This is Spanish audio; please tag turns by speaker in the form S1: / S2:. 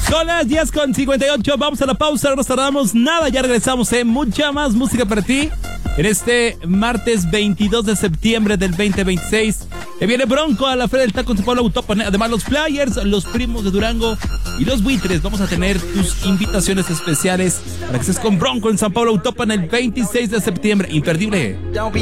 S1: Son las 10:58, vamos a la pausa, no nos tardamos nada, ya regresamos, mucha más música para ti en este martes 22 de septiembre del 2026. Que viene Bronco a la Feria del Taco en San Pablo Autopan. Además, los Flyers, los Primos de Durango y los Buitres. Vamos a tener tus invitaciones especiales para que estés con Bronco en San Pablo Autopan el 26 de septiembre. Imperdible.